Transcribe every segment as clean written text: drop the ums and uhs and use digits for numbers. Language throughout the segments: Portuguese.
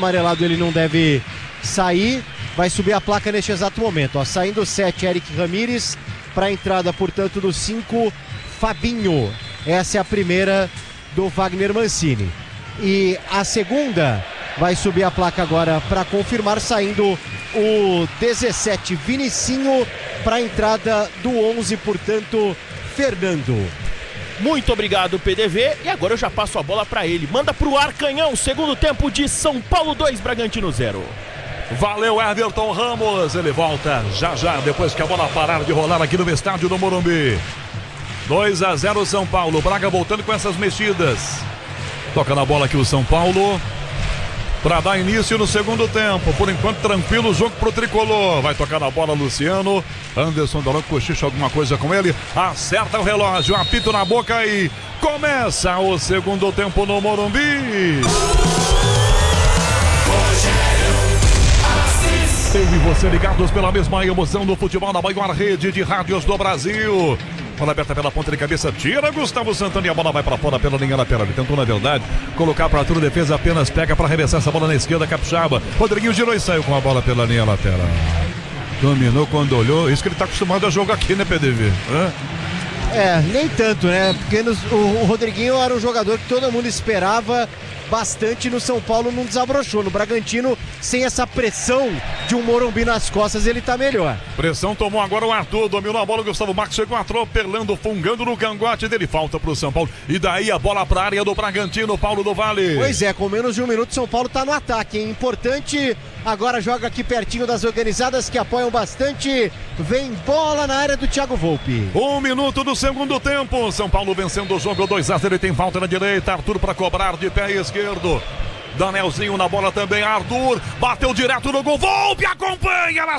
amarelado ele não deve sair. Vai subir a placa neste exato momento. Ó, saindo o 7, Eric Ramírez. Para a entrada, portanto, do 5, Fabinho. Essa é a primeira do Wagner Mancini. E a segunda vai subir a placa agora para confirmar, saindo o 17, Vinicinho, para a entrada do 11, portanto, Fernando. Muito obrigado, PDV. E agora eu já passo a bola para ele. Manda pro Arcanhão, segundo tempo de São Paulo 2, Bragantino 0. Valeu, Everton Ramos. Ele volta já depois que a bola parar de rolar aqui no estádio do Morumbi. 2-0 São Paulo. Braga voltando com essas mexidas. Toca na bola aqui o São Paulo para dar início no segundo tempo. Por enquanto tranquilo o jogo pro tricolor. Vai tocar na bola Luciano. Anderson Daronco cochicha alguma coisa com ele. Acerta o relógio, apito na boca e começa o segundo tempo no Morumbi. Eu e você ligados pela mesma emoção do futebol na maior rede de rádios do Brasil. Bola aberta pela ponta de cabeça, tira Gustavo Santana e a bola vai para fora pela linha lateral. Ele tentou, na verdade, colocar para a defesa, apenas pega para arremessar essa bola na esquerda, Capixaba. Rodriguinho girou e saiu com a bola pela linha lateral. Dominou quando olhou, isso que ele está acostumado a jogar aqui, né, PDV? Nem tanto, né? Porque o Rodriguinho era um jogador que todo mundo esperava bastante. No São Paulo não desabrochou. No Bragantino, sem essa pressão de um Morumbi nas costas, ele tá melhor. Pressão tomou agora o Arthur, dominou a bola, o Gustavo Marques chegou atropelando, fungando no cangote dele, falta pro São Paulo, e daí a bola pra área do Bragantino, Paulo do Vale. Pois é, com menos de um minuto, São Paulo tá no ataque, hein? Importante, agora joga aqui pertinho das organizadas que apoiam bastante, vem bola na área do Thiago Volpi. 1 minuto do segundo tempo, São Paulo vencendo o jogo, 2-0, ele tem falta na direita, Arthur pra cobrar de pé esquerdo. Danelzinho na bola também, Arthur bateu direto no gol, Volpi acompanha, ela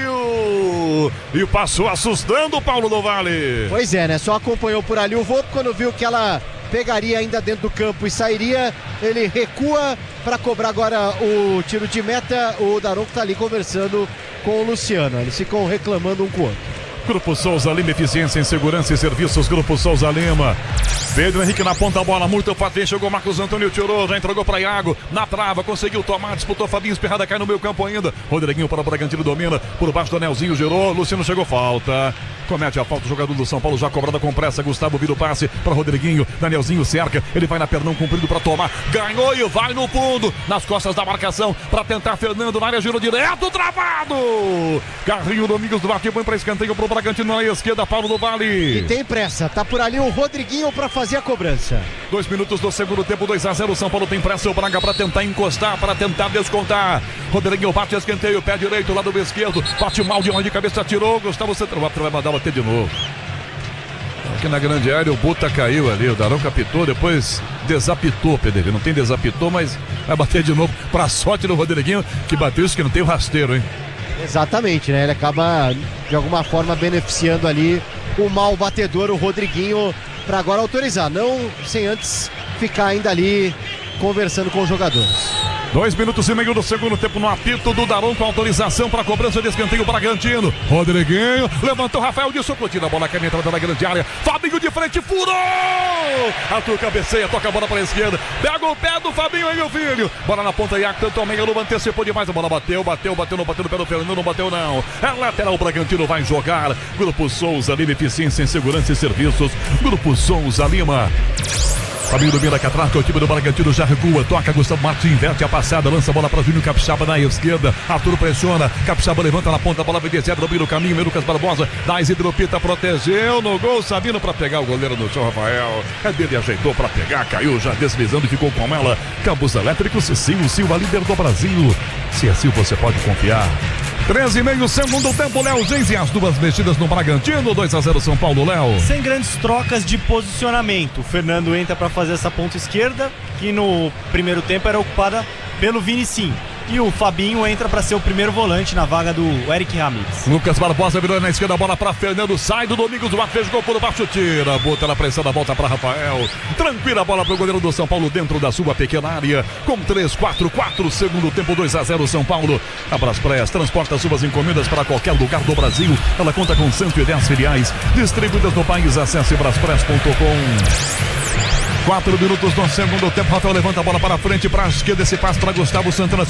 saiu e passou assustando o Paulo do Vale. Pois é, né, só acompanhou por ali o Volpi, quando viu que ela pegaria ainda dentro do campo e sairia, ele recua para cobrar agora o tiro de meta. O Daronco tá ali conversando com o Luciano, eles ficam reclamando um com o outro. Grupo Souza Lima, eficiência em segurança e serviços. Grupo Souza Lima. Pedro Henrique na ponta, bola muito fácil. Chegou Marcos Antônio, tirou, já entregou para Iago. Na trava, conseguiu tomar, disputou Fabinho, espirrada, cai no meio campo ainda. Rodriguinho para o Bragantino, domina. Por baixo do Anelzinho, girou. Luciano chegou, falta. Comete a falta o jogador do São Paulo, já cobrada com pressa. Gustavo vira o passe para Rodriguinho. Danielzinho cerca, ele vai na pernão comprido para tomar. Ganhou e vai no fundo. Nas costas da marcação para tentar Fernando na área, girou direto, travado. Carrinho Domingos do Marquinhos põe para escanteio pro Bragantino na esquerda, Paulo do Vale. E tem pressa, tá por ali o Rodriguinho para fazer a cobrança. 2 minutos do segundo tempo, 2-0. São Paulo tem pressa, o Braga para tentar encostar, para tentar descontar. Rodriguinho bate escanteio, pé direito, lado esquerdo, bate mal de onde de cabeça, tirou. Gustavo Santana vai mandar bater de novo. Aqui na grande área o Buta caiu ali, o Daronco apitou, depois desapitou, PDV. Não tem desapitou, mas vai bater de novo. Pra sorte do Rodriguinho, que bateu isso que não tem o rasteiro, hein? Exatamente, né? Ele acaba de alguma forma beneficiando ali o mau batedor, o Rodriguinho, para agora autorizar, não sem antes ficar ainda ali conversando com os jogadores. 2 minutos e meio do segundo tempo no apito do Daronco, autorização para cobrança de escanteio Bragantino. Rodriguinho levantou, Rafael de Socotina, a bola cai na entrada da grande área. Fabinho de frente, furou! Arthur cabeceia, toca a bola para a esquerda, pega o pé do Fabinho aí, o filho. Bola na ponta, Iago tentou, Mengaluba antecipou demais, a bola bateu no pé do Fernando, não bateu não. É lateral, o Bragantino vai jogar. Grupo Souza Lima, eficiência em segurança e serviços. Grupo Souza Lima. Fabinho domina aqui atrás, que o time do Bragantino já recua, toca, Gustavo Martins inverte a passada, lança a bola para Júnior Capixaba na esquerda, Arthur pressiona, Capixaba levanta na ponta, a bola vem descendo, domina o caminho, Lucas Barbosa, dá Isidro Pita, protegeu no gol, Sabino para pegar o goleiro no chão, Rafael, é dele, ajeitou para pegar, caiu já deslizando e ficou com ela. Cabos elétricos, Silva, líder do Brasil, se é Silva você pode confiar. 13,5 segundo tempo, Léo Genzi, as duas mexidas no Bragantino, 2-0 São Paulo, Léo. Sem grandes trocas de posicionamento, o Fernando entra para fazer essa ponta esquerda, que no primeiro tempo era ocupada pelo Vinicinho. E o Fabinho entra para ser o primeiro volante na vaga do Eric Ramírez. Lucas Barbosa virou na esquerda, a bola para Fernando, sai do Domingos, o Marcos fez gol por baixo, tira, bota na pressão da volta para Rafael. Tranquila a bola para o goleiro do São Paulo dentro da sua pequena área. Com 3-4-4, segundo tempo, 2-0 São Paulo. A Braspress transporta suas encomendas para qualquer lugar do Brasil. Ela conta com 110 filiais distribuídas no país. Acesse braspress.com. 4 minutos no segundo tempo, Rafael levanta a bola para frente, para a esquerda, esse passe para Gustavo Santana.